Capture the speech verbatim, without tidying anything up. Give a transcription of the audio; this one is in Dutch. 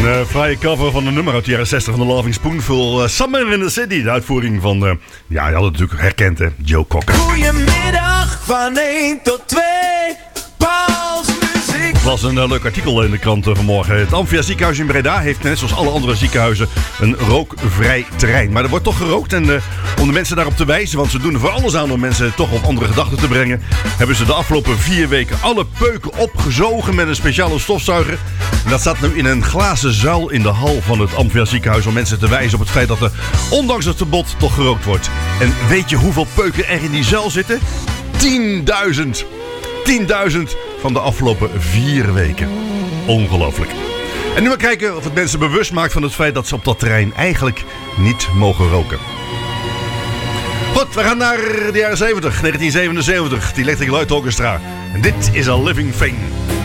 Een uh, fraaie cover van een nummer uit de jaren zestig van de Loving Spoonful. Uh, Summer in the City, de uitvoering van, uh, ja, je had het natuurlijk herkend, hè, Joe Cocker. Goedemiddag van één tot twee, Pauls muziek. Het was een uh, leuk artikel in de krant uh, vanmorgen. Het Amphia ziekenhuis in Breda heeft net zoals alle andere ziekenhuizen een rookvrij terrein. Maar er wordt toch gerookt en uh, om de mensen daarop te wijzen, want ze doen er voor alles aan om mensen toch op andere gedachten te brengen, hebben ze de afgelopen vier weken alle peuken opgezogen met een speciale stofzuiger. En dat staat nu in een glazen zuil in de hal van het Amphia ziekenhuis om mensen te wijzen op het feit dat er, ondanks het verbod, toch gerookt wordt. En weet je hoeveel peuken er in die zuil zitten? tienduizend! tienduizend van de afgelopen vier weken. Ongelooflijk. En nu maar kijken of het mensen bewust maakt van het feit dat ze op dat terrein eigenlijk niet mogen roken. Goed, we gaan naar de jaren zeventig, negentien zevenenzeventig, die Electric Light Orchestra. En dit is A Living Thing.